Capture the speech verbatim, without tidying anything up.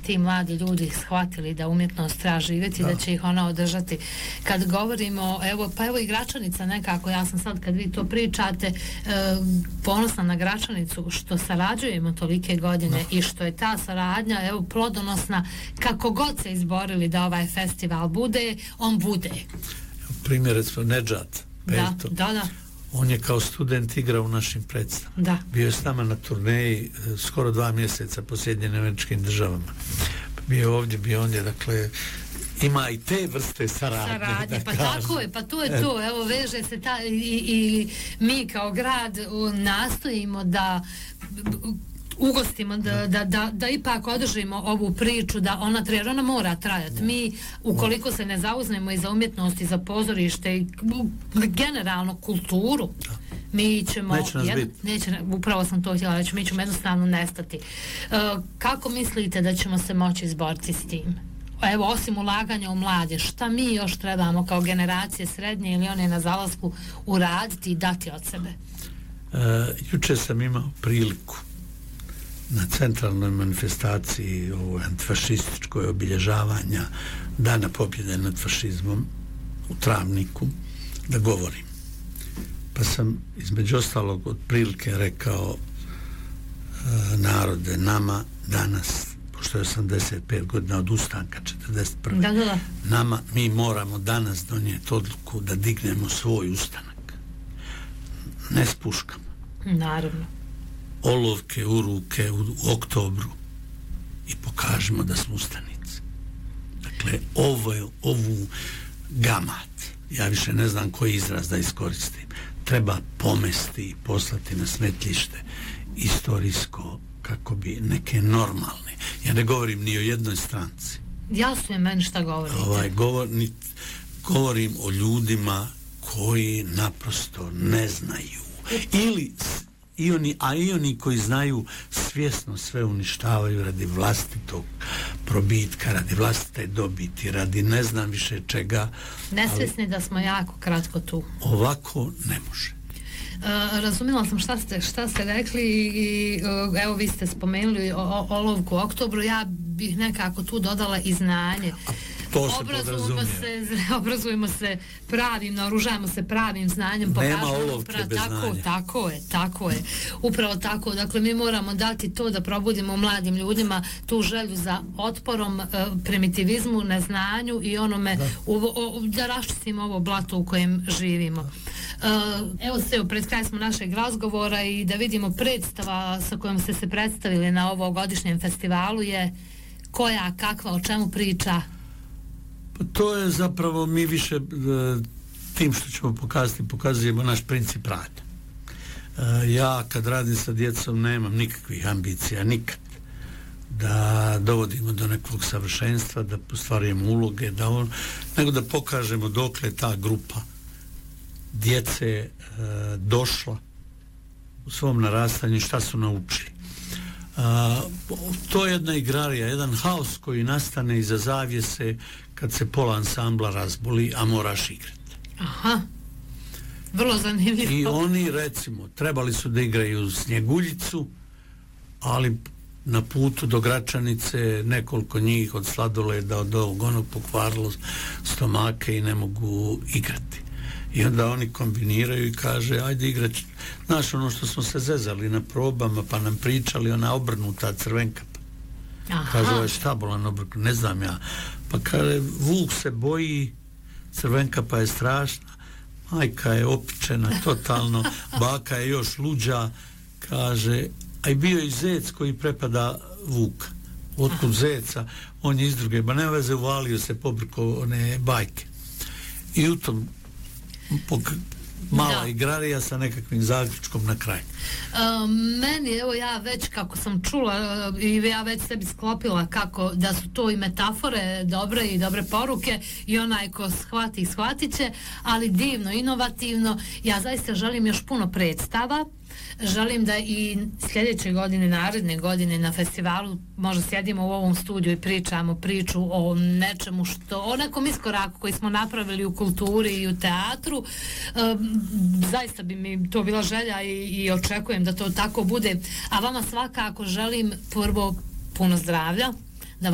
ti mladi ljudi shvatili da umjetnost treba živjeti, da. da će ih ona održati. Kad govorimo, evo, pa evo i Gračanica nekako, ja sam sad kad vi to pričate, e, ponosna na Gračanicu što sarađujemo tolike godine da. I što je ta saradnja, evo, plodonosna, kako god se izborili da ovaj festival bude, on bude. Primjer, recimo, Nedžat Pelto. Da, da, da. On je kao student igrao u našim predstavama. Da. Bio je s nama na turneji skoro dva mjeseca po Sjedinjenim Američkim Državama. Bio ovdje, bio ondje, dakle, ima i te vrste saradnje. Saradnje, pa kažem. Tako je, pa to je to. Evo, veže se ta, i, i mi kao grad nastojimo da ugostimo, da, da, da, da ipak održimo ovu priču, da ona treba, ona mora trajati. Mi, ukoliko se ne zauznemo i za umjetnost i za pozorište i generalno kulturu, mi ćemo, neće nas jed, neće, upravo sam to htjela reći, mi ćemo jednostavno nestati. Uh, kako mislite da ćemo se moći izboriti s tim? Evo, osim ulaganja u mlade, šta mi još trebamo kao generacije srednje ili one na zalasku uraditi i dati od sebe? Uh, juče sam imao priliku na centralnoj manifestaciji ovoj antifašističkoj obilježavanja Dana pobjede nad fašizmom u Travniku da govorim. Pa sam između ostalog otprilike rekao e, narode, nama danas, pošto je osamdeset pet godina od ustanka četrdeset prve. Da, da, da. Nama, mi moramo danas donijeti odluku da dignemo svoj ustanak. Ne s puškama. Naravno. Olovke u ruke u, u oktobru i pokažemo da smo ustanici. Dakle, ovo, ovu gamat, ja više ne znam koji izraz da iskoristim, treba pomesti i poslati na smetlište istorijsko, kako bi neke normalne, ja ne govorim ni o jednoj stranci. Jasno je meni šta govorite. Ovaj, govor, ni, govorim o ljudima koji naprosto ne znaju ili I oni, a i oni koji znaju svjesno sve uništavaju radi vlastitog probitka, radi vlastite dobiti, radi ne znam više čega. Nesvjesni da smo jako kratko tu. Ovako ne može. Uh, razumjela sam šta ste, šta ste rekli i uh, evo vi ste spomenuli o, o, olovku u oktobru, ja bih nekako tu dodala i znanje. A to se obrazujemo se, obrazujemo se pravim, naoružajemo se pravim znanjem, nema olovke pra, bez tako, znanja. tako je, tako je. Upravo tako, dakle mi moramo dati to da probudimo mladim ljudima tu želju za otporom, uh, primitivizmu, neznanju i onome da, u, o, da raščistimo ovo blato u kojem živimo. Uh, evo se, pred kraj smo našeg razgovora i da vidimo predstava sa kojom ste se predstavili na ovogodišnjem festivalu je koja, kakva, o čemu priča? Pa to je zapravo mi više e, tim što ćemo pokazati, pokazujemo naš princip rada. E, ja kad radim sa djecom nemam nikakvih ambicija, nikad da dovodimo do nekog savršenstva, da postvarujemo uloge, da on, nego da pokažemo dokle ta grupa djece e, došla u svom narastanju, šta su naučili. A, to je jedna igrarija, jedan haos koji nastane iza zavjese kad se pola ansambla razboli, a moraš igrati. Aha, vrlo zanimljivo. I oni, recimo, trebali su da igraju Snjeguljicu, ali na putu do Gračanice nekoliko njih od sladoleda od ovog onog pokvarilo stomake i ne mogu igrati. I onda oni kombiniraju i kaže, ajde igrat, znaš ono što smo se zezali na probama pa nam pričali, ona obrnuta crvenkapa. Aha. Kaže, ovo je štabolan obrnut, ne znam ja. Pa kaže, Vuk se boji, crvenkapa je strašna, majka je opičena totalno, baka je još luđa, kaže, a i bio je zec koji prepada Vuka. Otkud zeca, on je iz druge, ba nema veze, uvalio se pobrko one bajke. I u tom pok- mala da. Igrarija sa nekakvim zaključkom na kraju. Um, meni, evo ja već kako sam čula uh, i ja već sebi sklopila kako da su to i metafore dobre i dobre poruke i onaj ko shvati, shvatit će, ali divno, inovativno. Ja zaista želim još puno predstava. Želim da i sljedeće godine, naredne godine na festivalu možda sjedimo u ovom studiju i pričamo priču o nečemu što, o nekom iskoraku koji smo napravili u kulturi i u teatru. E, zaista bi mi to bila želja i, i očekujem da to tako bude. A vama svakako želim prvo puno zdravlja,